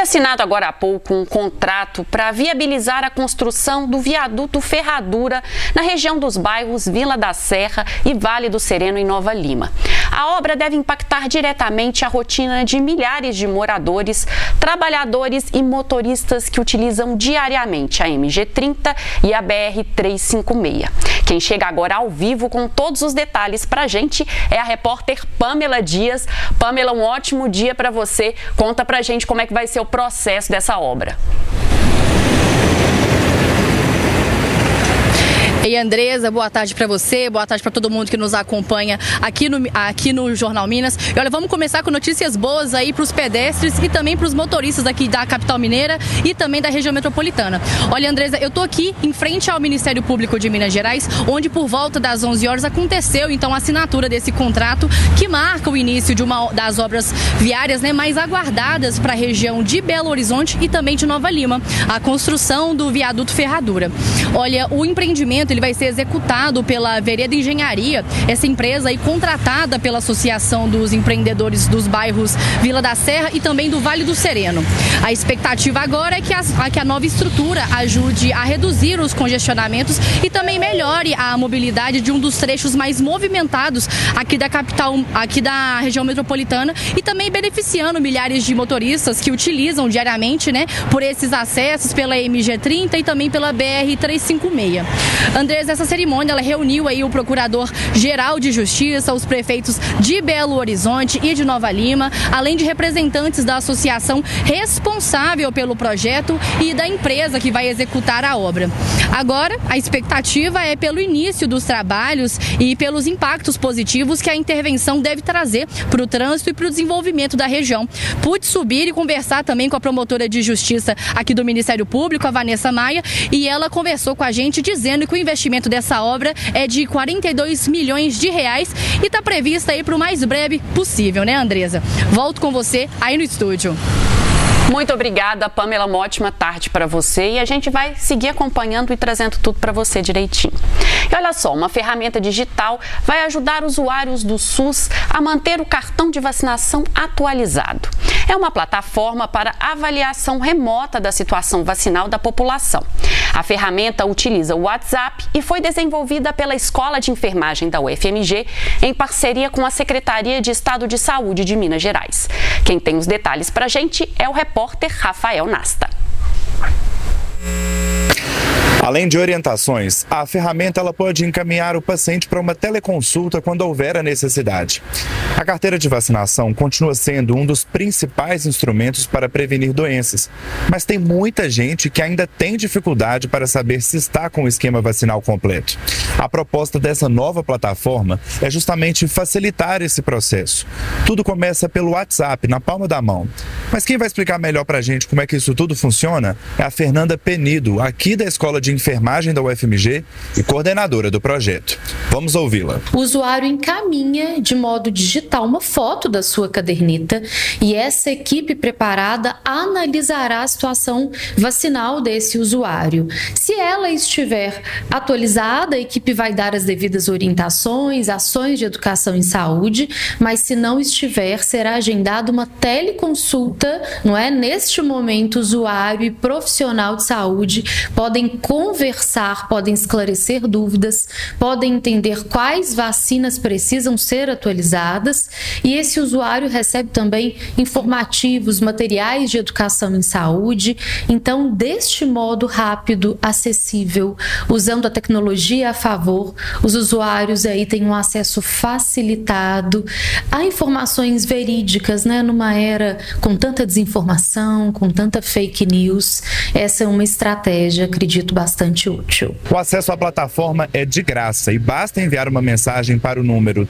assinado agora há pouco um contrato para viabilizar a construção do viaduto Ferradura na região dos bairros Vila da Serra e Vale do Sereno, em Nova Lima. A obra deve impactar diretamente a rotina de milhares de moradores, trabalhadores e motoristas que utilizam diariamente a MG30 e a BR-356. Quem chega agora ao vivo com todos os detalhes para a gente é a repórter Pamela Dias. Pamela, um ótimo dia para você. Conta pra gente como é que vai ser o processo dessa obra. E Andresa, boa tarde para você, boa tarde para todo mundo que nos acompanha aqui no Jornal Minas. E olha, vamos começar com notícias boas aí para os pedestres e também para os motoristas aqui da capital mineira e também da região metropolitana. Olha, Andresa, eu tô aqui em frente ao Ministério Público de Minas Gerais, onde por volta das 11 horas aconteceu então a assinatura desse contrato que marca o início de uma das obras viárias, né, mais aguardadas para a região de Belo Horizonte e também de Nova Lima, a construção do viaduto Ferradura. Olha, o empreendimento ele vai ser executado pela Vereda Engenharia, essa empresa aí contratada pela Associação dos Empreendedores dos Bairros Vila da Serra e também do Vale do Sereno. A expectativa agora é que a nova estrutura ajude a reduzir os congestionamentos e também melhore a mobilidade de um dos trechos mais movimentados aqui da capital, aqui da região metropolitana, e também beneficiando milhares de motoristas que utilizam diariamente, né, por esses acessos pela MG30 e também pela BR-356. Andresa, essa cerimônia ela reuniu aí o Procurador-Geral de Justiça, os prefeitos de Belo Horizonte e de Nova Lima, além de representantes da associação responsável pelo projeto e da empresa que vai executar a obra. Agora, a expectativa é pelo início dos trabalhos e pelos impactos positivos que a intervenção deve trazer para o trânsito e para o desenvolvimento da região. Pude subir e conversar também com a promotora de justiça aqui do Ministério Público, a Vanessa Maia, e ela conversou com a gente dizendo que o investimento dessa obra é de 42 milhões de reais e está prevista aí para o mais breve possível, né, Andresa? Volto com você aí no estúdio. Muito obrigada, Pamela. Uma ótima tarde para você e a gente vai seguir acompanhando e trazendo tudo para você direitinho. E olha só, uma ferramenta digital vai ajudar usuários do SUS a manter o cartão de vacinação atualizado. É uma plataforma para avaliação remota da situação vacinal da população. A ferramenta utiliza o WhatsApp e foi desenvolvida pela Escola de Enfermagem da UFMG em parceria com a Secretaria de Estado de Saúde de Minas Gerais. Quem tem os detalhes para a gente é o repórter Rafael Nasta. Além de orientações, a ferramenta ela pode encaminhar o paciente para uma teleconsulta quando houver a necessidade. A carteira de vacinação continua sendo um dos principais instrumentos para prevenir doenças, mas tem muita gente que ainda tem dificuldade para saber se está com o esquema vacinal completo. A proposta dessa nova plataforma é justamente facilitar esse processo. Tudo começa pelo WhatsApp, na palma da mão. Mas quem vai explicar melhor para a gente como é que isso tudo funciona é a Fernanda Penido, aqui da Escola de Enfermagem da UFMG e coordenadora do projeto. Vamos ouvi-la. O usuário encaminha de modo digital uma foto da sua caderneta e essa equipe preparada analisará a situação vacinal desse usuário. Se ela estiver atualizada, a equipe vai dar as devidas orientações, ações de educação em saúde, mas se não estiver, será agendada uma teleconsulta, não é? Neste momento, usuário e profissional de saúde podem conversar, podem esclarecer dúvidas, podem entender quais vacinas precisam ser atualizadas e esse usuário recebe também informativos, materiais de educação em saúde. Então, deste modo rápido, acessível, usando a tecnologia a favor, os usuários aí têm um acesso facilitado a informações verídicas, né? Numa era com tanta desinformação, com tanta fake news, essa é uma estratégia, acredito, bastante útil. O acesso à plataforma é de graça e basta enviar uma mensagem para o número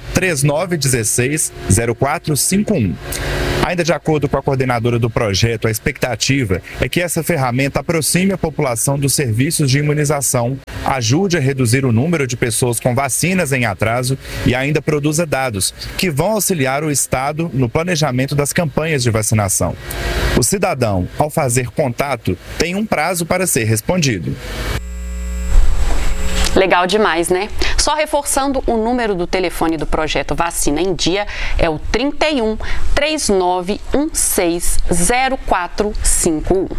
3916-0451. Ainda de acordo com a coordenadora do projeto, a expectativa é que essa ferramenta aproxime a população dos serviços de imunização, ajude a reduzir o número de pessoas com vacinas em atraso e ainda produza dados que vão auxiliar o Estado no planejamento das campanhas de vacinação. O cidadão, ao fazer contato, tem um prazo para ser respondido. Legal demais, né? Só reforçando, o número do telefone do projeto Vacina em Dia é o 31 3916 0451.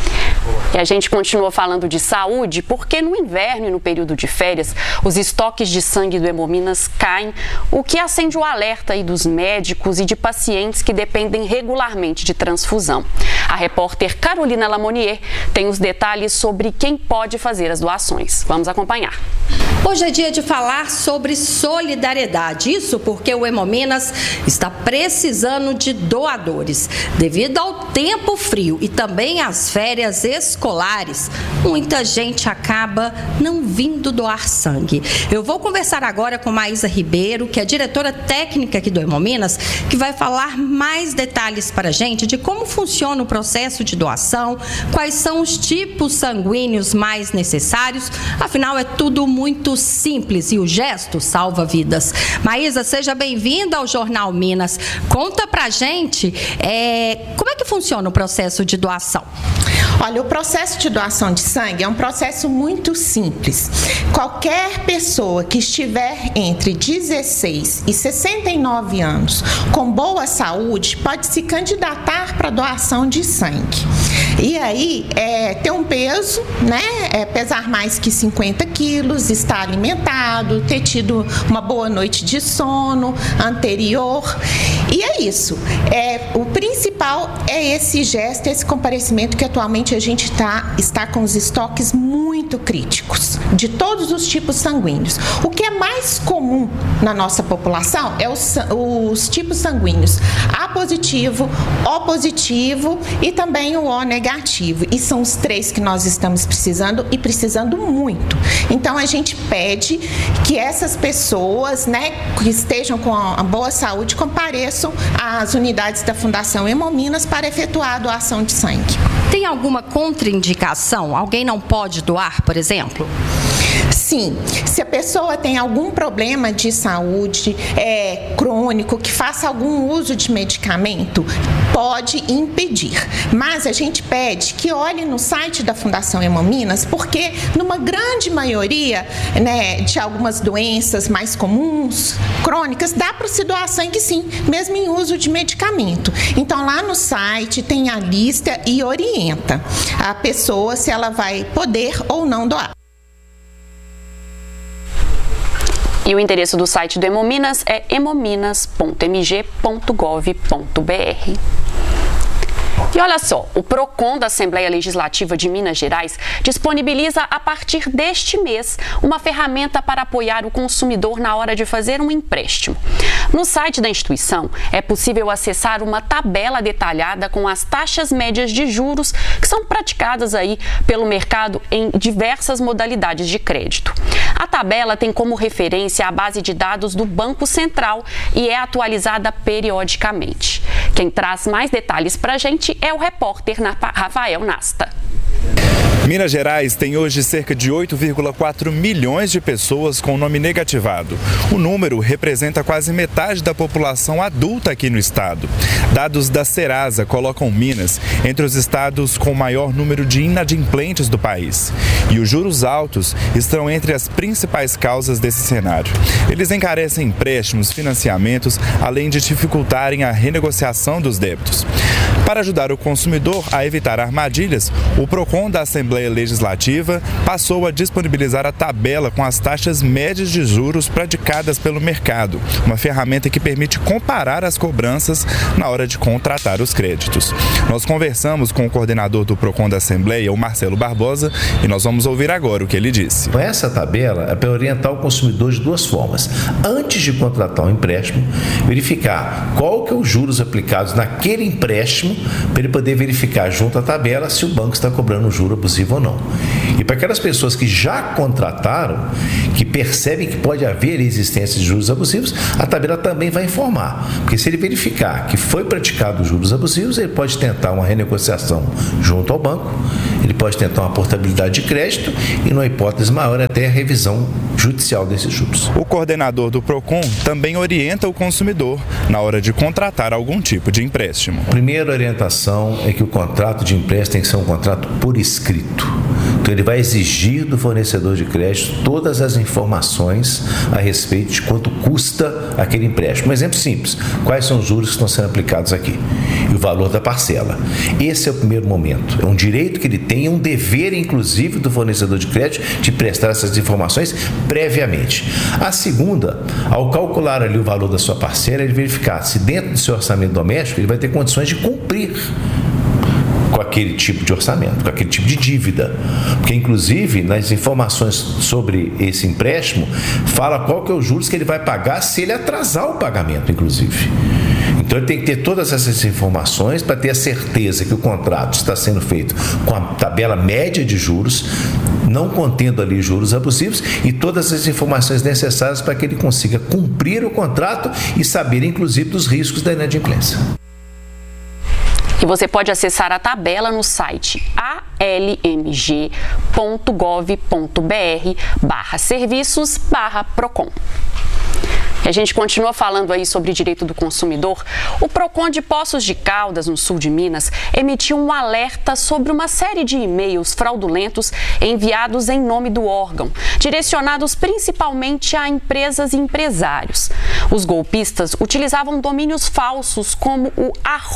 E a gente continua falando de saúde porque no inverno e no período de férias, os estoques de sangue do Hemominas caem, o que acende o alerta aí dos médicos e de pacientes que dependem regularmente de transfusão. A repórter Carolina Lamonier tem os detalhes sobre quem pode fazer as doações. Vamos acompanhar. Hoje é dia de falar sobre solidariedade. Isso porque o Hemominas está precisando de doadores. Devido ao tempo frio e também às férias escolares, muita gente acaba não vindo doar sangue. Eu vou conversar agora com Maísa Ribeiro, que é diretora técnica aqui do Hemominas, que vai falar mais detalhes para a gente de como funciona o processo de doação, quais são os tipos sanguíneos mais necessários. Afinal, é tudo muito simples e o gesto salva vidas. Maísa, seja bem-vinda ao Jornal Minas. Conta pra gente como é que funciona o processo de doação. Olha, o processo de doação de sangue é um processo muito simples. Qualquer pessoa que estiver entre 16 e 69 anos com boa saúde pode se candidatar para doação de sangue. E aí, ter um peso, né? Pesar mais que 50 quilos, estar alimentado, ter tido uma boa noite de sono anterior. E é isso. O principal é esse gesto, esse comparecimento que atualmente a gente está com os estoques muito críticos de todos os tipos sanguíneos. O que é mais comum na nossa população é os tipos sanguíneos A positivo, O positivo e também o O negativo. E são os três que nós estamos precisando e precisando muito. Então a gente pede que essas pessoas, né, que estejam com a boa saúde compareçam às unidades da Fundação Hemominas para efetuar a doação de sangue. Tem alguma contraindicação? Alguém não pode doar, por exemplo? Sim, se a pessoa tem algum problema de saúde crônico, que faça algum uso de medicamento, pode impedir. Mas a gente pede que olhe no site da Fundação Hemominas, porque numa grande maioria, né, de algumas doenças mais comuns, crônicas, dá para se doar sangue sim, mesmo em uso de medicamento. Então lá no site tem a lista e orienta a pessoa se ela vai poder ou não doar. E o endereço do site do Hemominas é hemominas.mg.gov.br. E olha só, o PROCON da Assembleia Legislativa de Minas Gerais disponibiliza a partir deste mês uma ferramenta para apoiar o consumidor na hora de fazer um empréstimo. No site da instituição é possível acessar uma tabela detalhada com as taxas médias de juros que são praticadas aí pelo mercado em diversas modalidades de crédito. A tabela tem como referência a base de dados do Banco Central e é atualizada periodicamente. Quem traz mais detalhes para a gente é o repórter Rafael Nasta. Minas Gerais tem hoje cerca de 8,4 milhões de pessoas com nome negativado. O número representa quase metade da população adulta aqui no estado. Dados da Serasa colocam Minas entre os estados com maior número de inadimplentes do país. E os juros altos estão entre as principais causas desse cenário. Eles encarecem empréstimos, financiamentos, além de dificultarem a renegociação dos débitos. Para ajudar o consumidor a evitar armadilhas, o PROCON da Assembleia Legislativa passou a disponibilizar a tabela com as taxas médias de juros praticadas pelo mercado, uma ferramenta que permite comparar as cobranças na hora de contratar os créditos. Nós conversamos com o coordenador do PROCON da Assembleia, o Marcelo Barbosa, e nós vamos ouvir agora o que ele disse. Essa tabela é para orientar o consumidor de duas formas. Antes de contratar um empréstimo, verificar qual que é os juros aplicados naquele empréstimo, para ele poder verificar junto à tabela se o banco está cobrando um juro abusivo ou não. E para aquelas pessoas que já contrataram, que percebem que pode haver existência de juros abusivos, a tabela também vai informar. Porque se ele verificar que foi praticado juros abusivos, ele pode tentar uma renegociação junto ao banco, ele pode tentar uma portabilidade de crédito e, numa hipótese maior, até a revisão judicial desses juros. O coordenador do PROCON também orienta o consumidor na hora de contratar algum tipo de empréstimo. A primeira orientação é que o contrato de empréstimo tem que ser um contrato por escrito. Então Então ele vai exigir do fornecedor de crédito todas as informações a respeito de quanto custa aquele empréstimo. Um exemplo simples: quais são os juros que estão sendo aplicados aqui e o valor da parcela. Esse é o primeiro momento. É um direito que ele tem, é um dever, inclusive, do fornecedor de crédito de prestar essas informações previamente. A segunda, ao calcular ali o valor da sua parcela, ele verificar se dentro do seu orçamento doméstico ele vai ter condições de cumprir com aquele tipo de orçamento, com aquele tipo de dívida. Porque, inclusive, nas informações sobre esse empréstimo, fala qual que é os juros que ele vai pagar se ele atrasar o pagamento, inclusive. Então, ele tem que ter todas essas informações para ter a certeza que o contrato está sendo feito com a tabela média de juros, não contendo ali juros abusivos, e todas as informações necessárias para que ele consiga cumprir o contrato e saber, inclusive, dos riscos da inadimplência. E você pode acessar a tabela no site almg.gov.br/serviços/Procon. E a gente continua falando aí sobre direito do consumidor. O Procon de Poços de Caldas, no sul de Minas, emitiu um alerta sobre uma série de e-mails fraudulentos enviados em nome do órgão, direcionados principalmente a empresas e empresários. Os golpistas utilizavam domínios falsos como o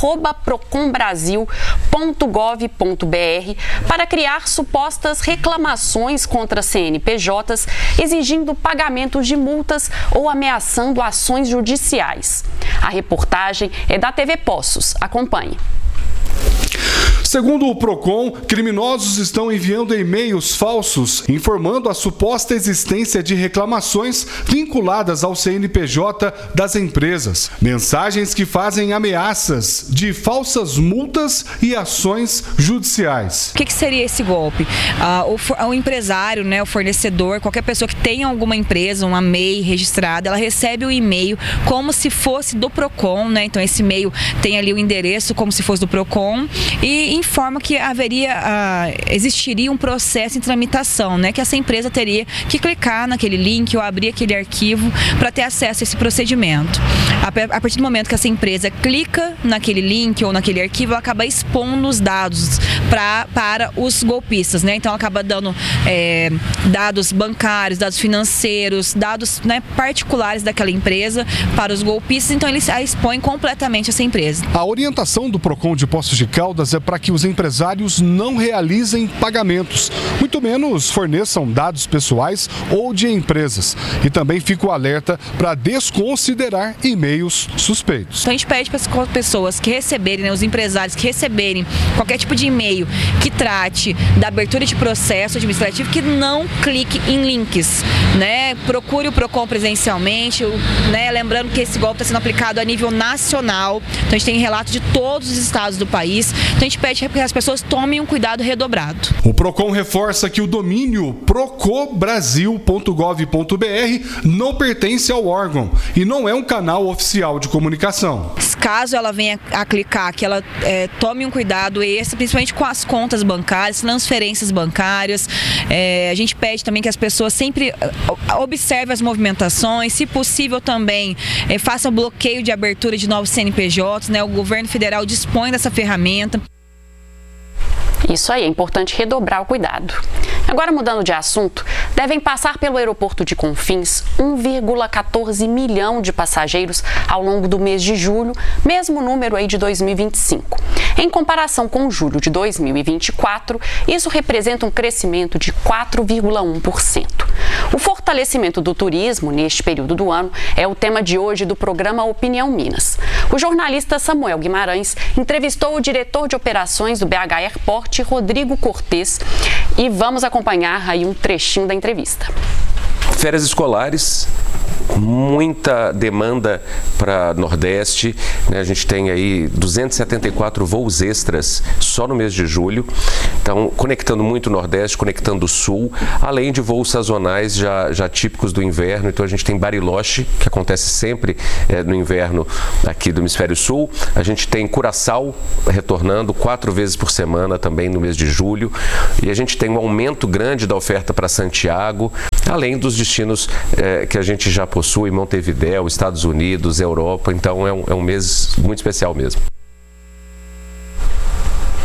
@proconbrasil.gov.br para criar supostas reclamações contra CNPJs, exigindo pagamentos de multas ou ameaçando ações judiciais. A reportagem é da TV Poços. Acompanhe. Segundo o Procon, criminosos estão enviando e-mails falsos informando a suposta existência de reclamações vinculadas ao CNPJ das empresas. Mensagens que fazem ameaças de falsas multas e ações judiciais. O que seria esse golpe? O empresário, o fornecedor, qualquer pessoa que tenha alguma empresa, uma MEI registrada, ela recebe o e-mail como se fosse do Procon, Então esse e-mail tem ali o endereço como se fosse do Procon e informa que existiria um processo em tramitação, que essa empresa teria que clicar naquele link ou abrir aquele arquivo para ter acesso a esse procedimento. A partir do momento que essa empresa clica naquele link ou naquele arquivo, ela acaba expondo os dados para os golpistas, Então ela acaba dando dados bancários, dados financeiros, dados particulares daquela empresa para os golpistas, então eles expõem completamente essa empresa. A orientação do Procon de Poços de Caldas é para que os empresários não realizem pagamentos, muito menos forneçam dados pessoais ou de empresas. E também fica o alerta para desconsiderar e-mails suspeitos. Então a gente pede para as pessoas que receberem, os empresários que receberem qualquer tipo de e-mail que trate da abertura de processo administrativo, que não clique em links, Procure o Procon presencialmente, Lembrando que esse golpe está sendo aplicado a nível nacional, então a gente tem relatos de todos os estados do país, então a gente pede que as pessoas tomem um cuidado redobrado. O Procon reforça que o domínio procobrasil.gov.br não pertence ao órgão e não é um canal oficial de comunicação. Caso ela venha a clicar, que ela tome um cuidado extra, principalmente com as contas bancárias, transferências bancárias. A gente pede também que as pessoas sempre observem as movimentações, se possível também façam bloqueio de abertura de novos CNPJs, O governo federal dispõe dessa ferramenta. Isso aí, é importante redobrar o cuidado. Agora, mudando de assunto, devem passar pelo aeroporto de Confins 1,14 milhão de passageiros ao longo do mês de julho, mesmo número aí de 2025. Em comparação com julho de 2024, isso representa um crescimento de 4,1%. O fortalecimento do turismo neste período do ano é o tema de hoje do programa Opinião Minas. O jornalista Samuel Guimarães entrevistou o diretor de operações do BH Airport, Rodrigo Cortes, e vamos acompanhar aí um trechinho da entrevista. Férias escolares, muita demanda para Nordeste, A gente tem aí 274 voos extras só no mês de julho, então conectando muito o Nordeste, conectando o Sul, além de voos sazonais já típicos do inverno. Então a gente tem Bariloche, que acontece sempre no inverno aqui do Hemisfério Sul, a gente tem Curaçao retornando 4 vezes por semana também no mês de julho, e a gente tem um aumento grande da oferta para Santiago, além dos destinos que a gente já possui, Montevidéu, Estados Unidos, Europa. Então é um mês muito especial mesmo.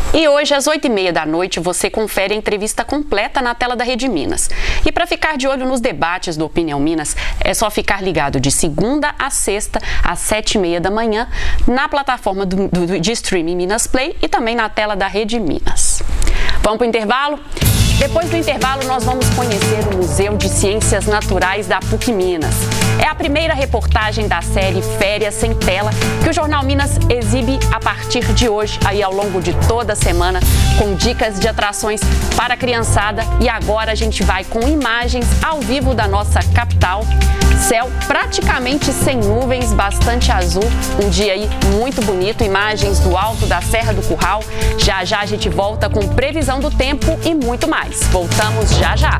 E hoje, às 8h30 da noite, você confere a entrevista completa na tela da Rede Minas. E para ficar de olho nos debates do Opinião Minas, é só ficar ligado de segunda a sexta, às 7h30 da manhã, na plataforma de streaming Minas Play e também na tela da Rede Minas. Vamos para o intervalo? Depois do intervalo, nós vamos conhecer o Museu de Ciências Naturais da PUC Minas. É a primeira reportagem da série Férias Sem Tela, que o Jornal Minas exibe a partir de hoje, aí ao longo de toda a semana, com dicas de atrações para a criançada. E agora a gente vai com imagens ao vivo da nossa capital. Céu praticamente sem nuvens, bastante azul, um dia aí muito bonito, imagens do alto da Serra do Curral. Já já a gente volta com previsão do tempo e muito mais. Voltamos já já.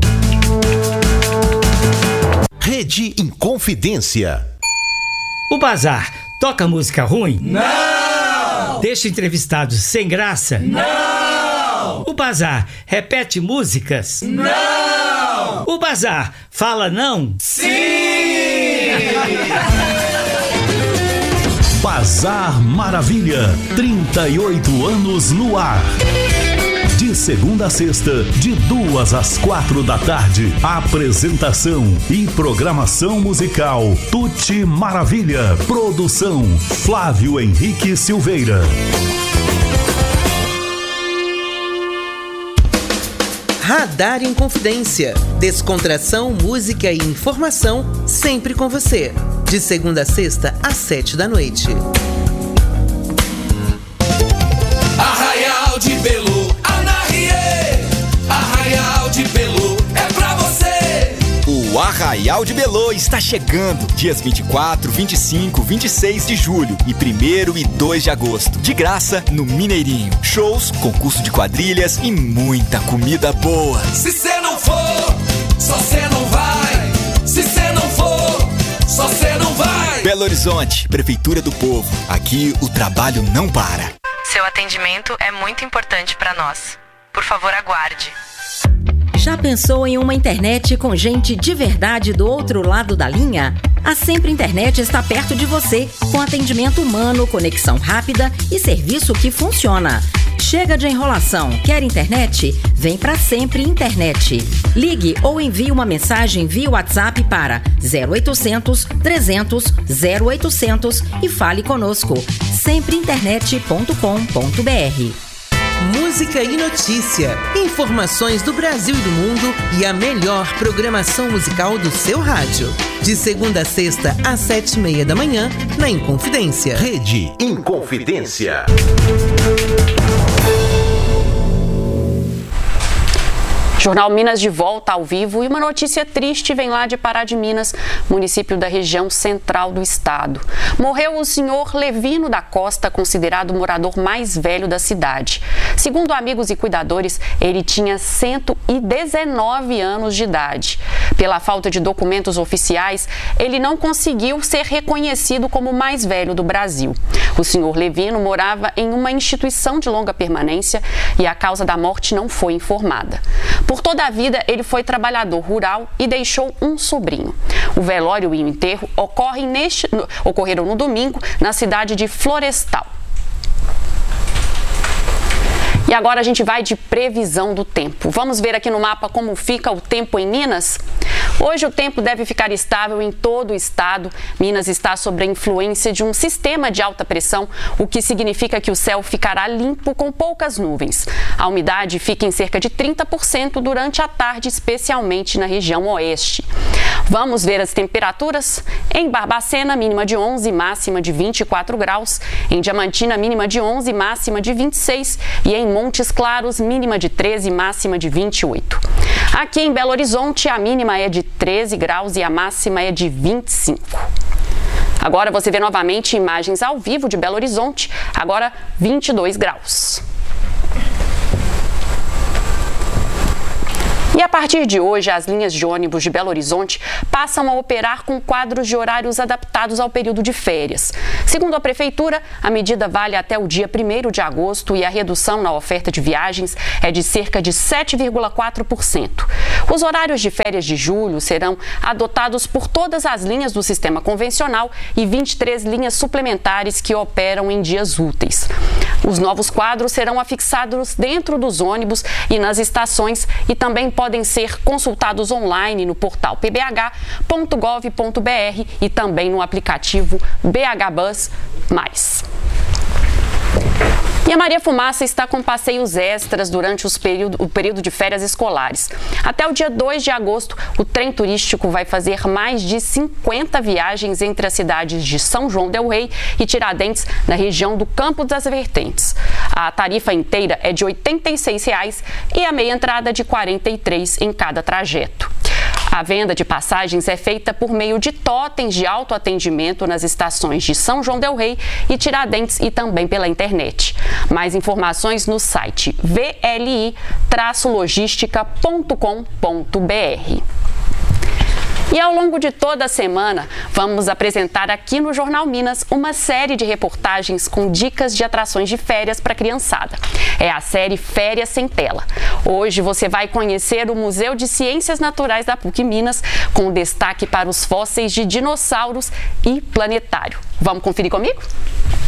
Rede Inconfidência. O Bazar toca música ruim? Não! Deixa entrevistados sem graça? Não! O Bazar repete músicas? Não! O Bazar fala não? Sim! Bazar Maravilha, 38 anos no ar. De segunda a sexta, de 2 às 4 da tarde. Apresentação e programação musical Tuti Maravilha. Produção Flávio Henrique Silveira. Radar Inconfidência. Descontração, música e informação sempre com você. De segunda a sexta, às 7 da noite. Arraial de Belu, Arraial de Belu é pra você. O Arraial de Belu está chegando. Dias 24, 25, 26 de julho e 1º e 2 de agosto. De graça no Mineirinho. Shows, concurso de quadrilhas e muita comida boa. Se cê não for, só cê não vai. Se cê não for, só cê não vai. Belo Horizonte, Prefeitura do Povo. Aqui o trabalho não para. Seu atendimento é muito importante para nós. Por favor, aguarde. Já pensou em uma internet com gente de verdade do outro lado da linha? A Sempre Internet está perto de você, com atendimento humano, conexão rápida e serviço que funciona. Chega de enrolação. Quer internet? Vem pra Sempre Internet. Ligue ou envie uma mensagem via WhatsApp para 0800 300 0800 e fale conosco. sempreinternet.com.br. Música e notícia, informações do Brasil e do mundo e a melhor programação musical do seu rádio. De segunda a sexta, às 7h30 da manhã, na Inconfidência. Rede Inconfidência. Jornal Minas de volta ao vivo e uma notícia triste vem lá de Pará de Minas, município da região central do estado. Morreu o senhor Levino da Costa, considerado o morador mais velho da cidade. Segundo amigos e cuidadores, ele tinha 119 anos de idade. Pela falta de documentos oficiais, ele não conseguiu ser reconhecido como o mais velho do Brasil. O senhor Levino morava em uma instituição de longa permanência e a causa da morte não foi informada. Por toda a vida, ele foi trabalhador rural e deixou um sobrinho. O velório e o enterro ocorreram no domingo na cidade de Florestal. E agora a gente vai de previsão do tempo. Vamos ver aqui no mapa como fica o tempo em Minas? Hoje o tempo deve ficar estável em todo o estado. Minas está sob a influência de um sistema de alta pressão, o que significa que o céu ficará limpo com poucas nuvens. A umidade fica em cerca de 30% durante a tarde, especialmente na região oeste. Vamos ver as temperaturas. Em Barbacena, mínima de 11, máxima de 24 graus. Em Diamantina, mínima de 11, máxima de 26. E em Montes Claros, mínima de 13, máxima de 28. Aqui em Belo Horizonte, a mínima é de 13 graus e a máxima é de 25. Agora você vê novamente imagens ao vivo de Belo Horizonte, agora 22 graus. E a partir de hoje, as linhas de ônibus de Belo Horizonte passam a operar com quadros de horários adaptados ao período de férias. Segundo a Prefeitura, a medida vale até o dia 1º de agosto e a redução na oferta de viagens é de cerca de 7,4%. Os horários de férias de julho serão adotados por todas as linhas do sistema convencional e 23 linhas suplementares que operam em dias úteis. Os novos quadros serão afixados dentro dos ônibus e nas estações e também podem ser consultados online no portal pbh.gov.br e também no aplicativo BH Bus+. E a Maria Fumaça está com passeios extras durante o período de férias escolares. Até o dia 2 de agosto, o trem turístico vai fazer mais de 50 viagens entre as cidades de São João del Rei e Tiradentes, na região do Campo das Vertentes. A tarifa inteira é de R$ 86,00 e a meia entrada de R$ 43,00 em cada trajeto. A venda de passagens é feita por meio de totens de autoatendimento nas estações de São João del Rei e Tiradentes e também pela internet. Mais informações no site vli-logistica.com.br. E ao longo de toda a semana, vamos apresentar aqui no Jornal Minas uma série de reportagens com dicas de atrações de férias para a criançada. É a série Férias Sem Tela. Hoje você vai conhecer o Museu de Ciências Naturais da PUC Minas, com destaque para os fósseis de dinossauros e planetário. Vamos conferir comigo?